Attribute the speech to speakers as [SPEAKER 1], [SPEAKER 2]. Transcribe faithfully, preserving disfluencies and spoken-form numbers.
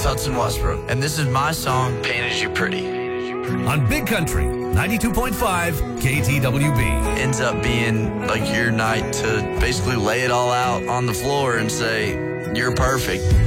[SPEAKER 1] Hudson Westbrook, and this is my song, Painted You Pretty.
[SPEAKER 2] On Big Country, ninety-two point five K T W B.
[SPEAKER 1] Ends up being like your night to basically lay it all out on the floor and say, you're perfect.